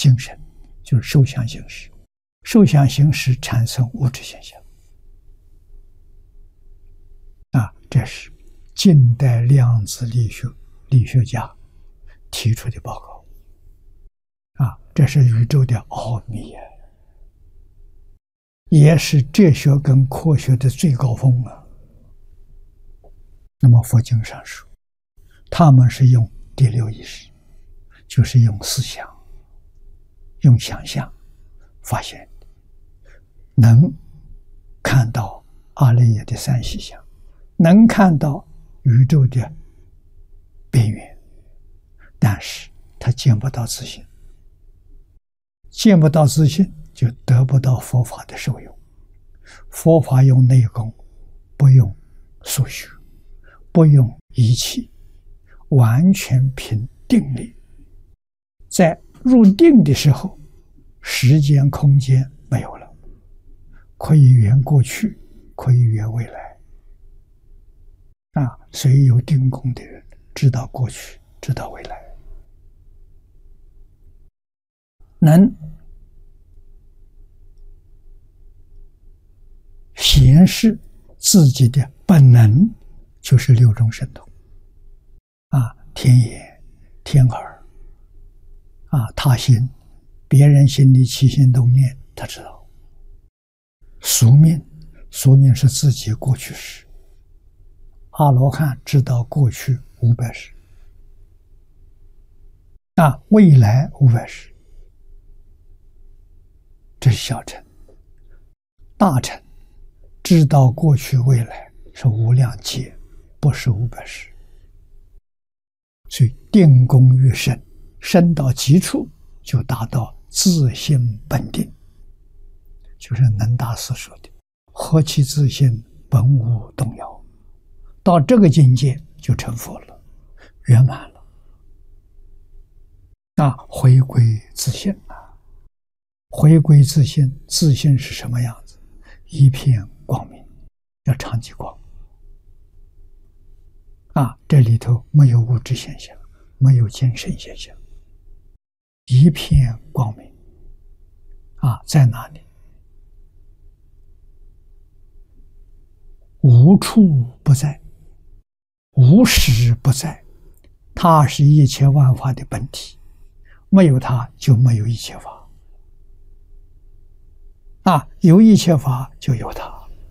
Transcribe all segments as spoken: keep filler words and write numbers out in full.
精神，就是受想行识，受想行识产生物质现象。啊，这是近代量子力学力学家提出的报告。啊，这是宇宙的奥秘啊，也是哲学跟科学的最高峰啊。那么佛经上说，他们是用第六意识，就是用思想、用想象发现的，能看到阿赖耶的三细相，能看到宇宙的边缘，但是他见不到自信，见不到自信就得不到佛法的受用。佛法用内功，不用数学，不用仪器，完全凭定力。在入定的时候，时间空间没有了，可以圆过去，可以圆未来。啊，所以有定功的人知道过去，知道未来，能显示自己的本能，就是六种神通。啊，天眼、天耳，啊，他心，别人心里起心动念，他知道。宿命，宿命是自己过去时。阿罗汉知道过去五百世，啊，未来五百世，这是小乘。大乘知道过去未来是无量劫，不是五百世。所以定功越深，深到极处就达到自性本定，就是能大师说的何其自性，本无动摇。到这个境界就成佛了，圆满了。啊，回归自性啊，回归自性，自性是什么样子？一片光明，叫常寂光。啊，这里头没有物质现象，没有精神现象，一片光明。啊，在哪里？无处不在，无时不在，它是一切万法的本体，没有它就没有一切法。啊，有一切法就有它。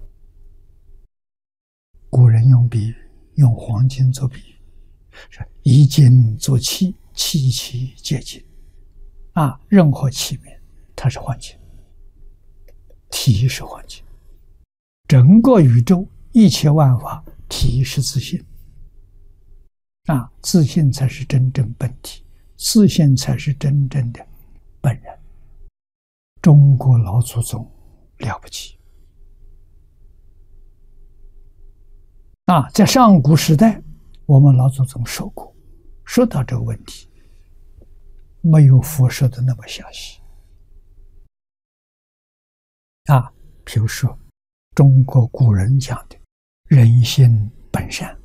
古人用比喻，用黄金做比喻，是以金做器，器器皆金。啊，任何器皿它是黄金，体是黄金。整个宇宙一切万法体是自性。啊，自性才是真正本体，自性才是真正的本人。中国老祖宗了不起。啊，在上古时代，我们老祖宗说过，说到这个问题，没有佛说的那么详细。啊，比如说中国古人讲的人心本善，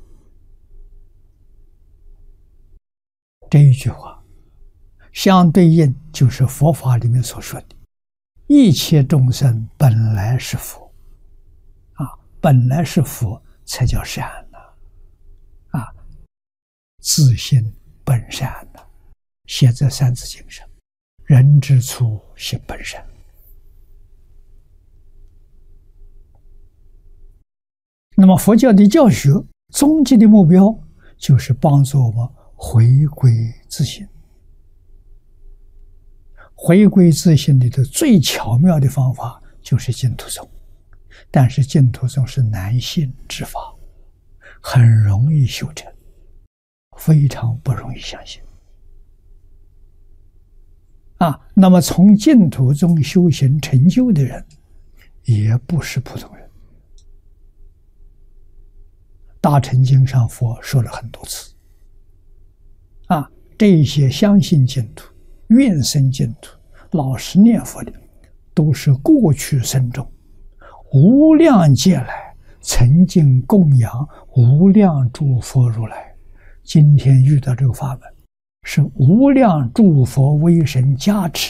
这一句话相对应就是佛法里面所说的一切众生本来是佛。啊，本来是佛才叫善呐。啊，自性本善呐，写在三字经上，人之初性本善。那么佛教的教学终极的目标就是帮助我们回归自性。回归自性里的最巧妙的方法就是净土宗，但是净土宗是难信之法，很容易修成，非常不容易相信。啊，那么从净土宗修行成就的人也不是普通人。大乘经上佛说了很多次，啊，这些相信净土、愿生净土、老实念佛的，都是过去生中无量劫来曾经供养无量诸佛如来，今天遇到这个法门，是无量诸佛威神加持